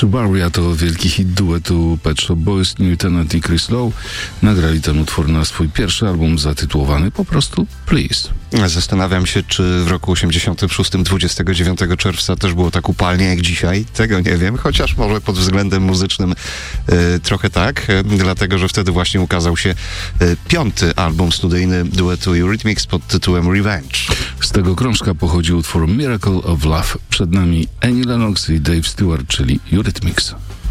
Suburbia to wielki hit duetu Pet Shop Boys, New Tenant i Chris Lowe. Nagrali ten utwór na swój pierwszy album zatytułowany po prostu Please. Zastanawiam się, czy w roku 86, 29 czerwca też było tak upalnie jak dzisiaj. Tego nie wiem, chociaż może pod względem muzycznym trochę tak, dlatego, że wtedy właśnie ukazał się piąty album studyjny duetu Eurythmics pod tytułem Revenge. Z tego krążka pochodzi utwór Miracle of Love. Przed nami Annie Lennox i Dave Stewart, czyli Eurythmics.